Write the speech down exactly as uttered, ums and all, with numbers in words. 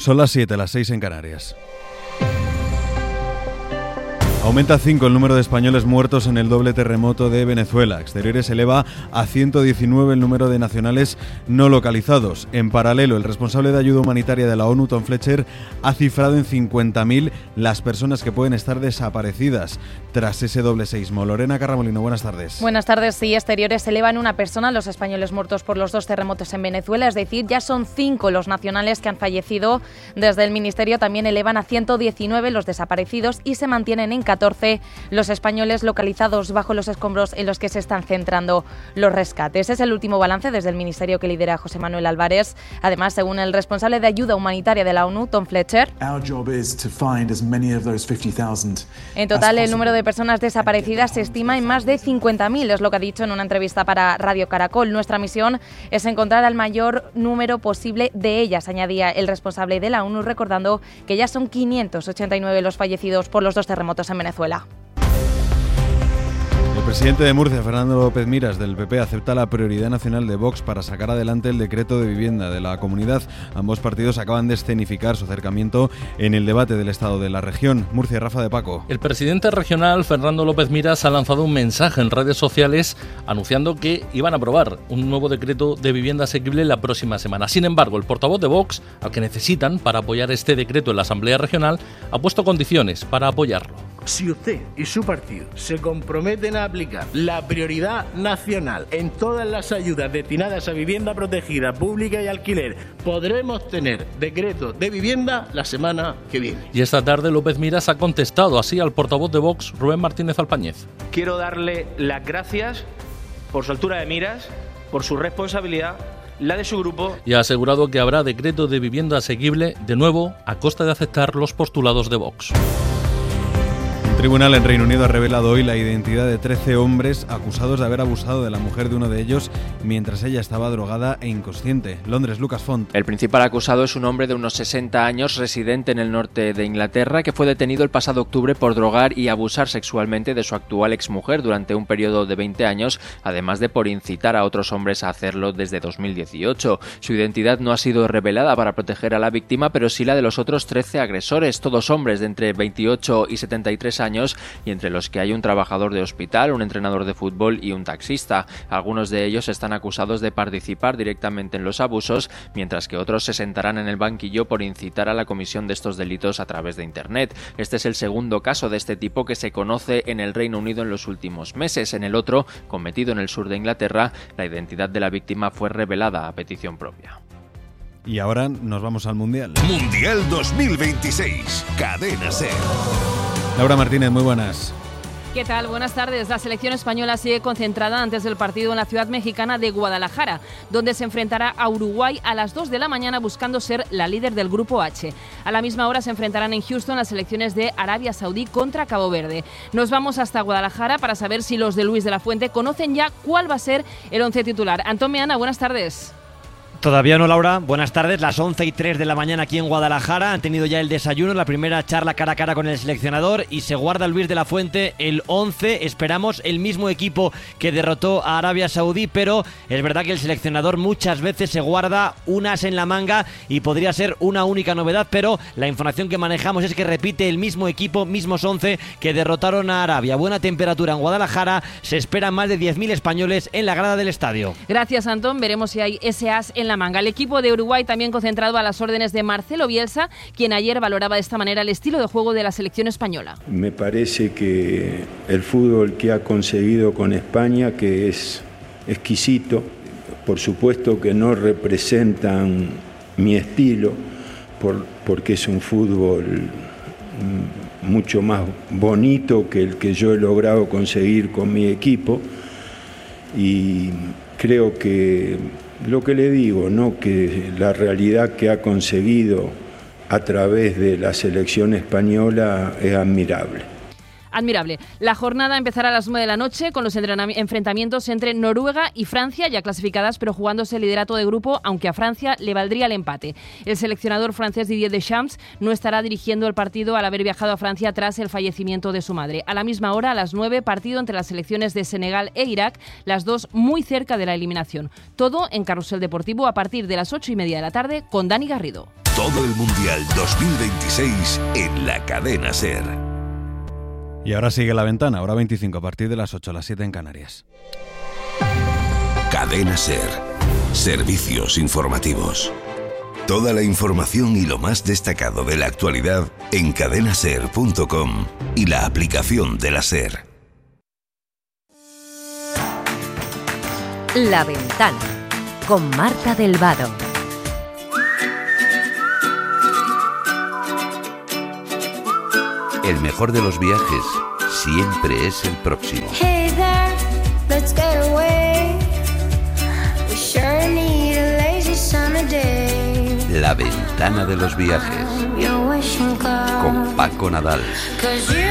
Son las siete, las seis en Canarias. Aumenta cinco el número de españoles muertos en el doble terremoto de Venezuela. Exteriores eleva a ciento diecinueve el número de nacionales no localizados. En paralelo, el responsable de ayuda humanitaria de la ONU, Tom Fletcher, ha cifrado en cincuenta mil las personas que pueden estar desaparecidas tras ese doble seísmo. Lorena Carramolino, buenas tardes. Buenas tardes. Sí, Exteriores eleva en una persona los españoles muertos por los dos terremotos en Venezuela, es decir, ya son cinco los nacionales que han fallecido. Desde el Ministerio también elevan a ciento diecinueve los desaparecidos y se mantienen en catorce los españoles localizados bajo los escombros en los que se están centrando los rescates. Es el último balance desde el Ministerio que lidera José Manuel Álvarez. Además, según el responsable de ayuda humanitaria de la ONU, Tom Fletcher, en total el número de personas desaparecidas se estima en más de cincuenta mil, es lo que ha dicho en una entrevista para Radio Caracol. Nuestra misión es encontrar al mayor número posible de ellas, añadía el responsable de la ONU, recordando que ya son quinientos ochenta y nueve los fallecidos por los dos terremotos en Venezuela. El presidente de Murcia, Fernando López Miras, del P P, acepta la prioridad nacional de Vox para sacar adelante el decreto de vivienda de la comunidad. Ambos partidos acaban de escenificar su acercamiento en el debate del estado de la región. Murcia, Rafa de Paco. El presidente regional, Fernando López Miras, ha lanzado un mensaje en redes sociales anunciando que iban a aprobar un nuevo decreto de vivienda asequible la próxima semana. Sin embargo, el portavoz de Vox, al que necesitan para apoyar este decreto en la Asamblea Regional, ha puesto condiciones para apoyarlo. Si usted y su partido se comprometen a aplicar la prioridad nacional en todas las ayudas destinadas a vivienda protegida, pública y alquiler, podremos tener decreto de vivienda la semana que viene. Y esta tarde López Miras ha contestado así al portavoz de Vox, Rubén Martínez Alpañez. Quiero darle las gracias por su altura de miras, por su responsabilidad, la de su grupo. Y ha asegurado que habrá decreto de vivienda asequible, de nuevo, a costa de aceptar los postulados de Vox. Un tribunal en Reino Unido ha revelado hoy la identidad de trece hombres acusados de haber abusado de la mujer de uno de ellos mientras ella estaba drogada e inconsciente. Londres, Lucas Font. El principal acusado es un hombre de unos sesenta años, residente en el norte de Inglaterra, que fue detenido el pasado octubre por drogar y abusar sexualmente de su actual exmujer durante un periodo de veinte años, además de por incitar a otros hombres a hacerlo desde dos mil dieciocho. Su identidad no ha sido revelada para proteger a la víctima, pero sí la de los otros trece agresores, todos hombres de entre veintiocho y setenta y tres años, y entre los que hay un trabajador de hospital, un entrenador de fútbol y un taxista. Algunos de ellos están acusados de participar directamente en los abusos, mientras que otros se sentarán en el banquillo por incitar a la comisión de estos delitos a través de Internet. Este es el segundo caso de este tipo que se conoce en el Reino Unido en los últimos meses. En el otro, cometido en el sur de Inglaterra, la identidad de la víctima fue revelada a petición propia. Y ahora nos vamos al Mundial. Mundial dos mil veintiséis, Cadena SER. Laura Martínez, muy buenas. ¿Qué tal? Buenas tardes. La selección española sigue concentrada antes del partido en la ciudad mexicana de Guadalajara, donde se enfrentará a Uruguay a las dos de la mañana buscando ser la líder del Grupo H. A la misma hora se enfrentarán en Houston las selecciones de Arabia Saudí contra Cabo Verde. Nos vamos hasta Guadalajara para saber si los de Luis de la Fuente conocen ya cuál va a ser el once titular. Antón Meana, buenas tardes. Todavía no, Laura. Buenas tardes. Las once y tres de la mañana aquí en Guadalajara. Han tenido ya el desayuno, la primera charla cara a cara con el seleccionador y se guarda Luis de la Fuente el once. Esperamos el mismo equipo que derrotó a Arabia Saudí, pero es verdad que el seleccionador muchas veces se guarda unas en la manga y podría ser una única novedad, pero la información que manejamos es que repite el mismo equipo, mismos once que derrotaron a Arabia. Buena temperatura en Guadalajara. Se esperan más de diez mil españoles en la grada del estadio. Gracias, Antón. Veremos si hay ese as en la manga. El equipo de Uruguay también concentrado a las órdenes de Marcelo Bielsa, quien ayer valoraba de esta manera el estilo de juego de la selección española. Me parece que el fútbol que ha conseguido con España, que es exquisito, por supuesto que no representan mi estilo, por, porque es un fútbol mucho más bonito que el que yo he logrado conseguir con mi equipo, y creo que lo que le digo, ¿no? Que la realidad que ha conseguido a través de la selección española es admirable. Admirable. La jornada empezará a las nueve de la noche con los enfrentamientos entre Noruega y Francia, ya clasificadas, pero jugándose el liderato de grupo, aunque a Francia le valdría el empate. El seleccionador francés Didier Deschamps no estará dirigiendo el partido al haber viajado a Francia tras el fallecimiento de su madre. A la misma hora, a las nueve, partido entre las selecciones de Senegal e Irak, las dos muy cerca de la eliminación. Todo en Carrusel Deportivo a partir de las ocho y media de la tarde con Dani Garrido. Todo el Mundial dos mil veintiséis en la cadena SER. Y ahora sigue La Ventana, hora veinticinco, a partir de las ocho, las siete en Canarias. Cadena SER. Servicios informativos. Toda la información y lo más destacado de la actualidad en cadena ser punto com y la aplicación de la SER. La Ventana, con Marta del Vado. El mejor de los viajes siempre es el próximo. Hey there, let's get away. We sure need a lazy summer day. La Ventana de los viajes. Con Paco Nadal.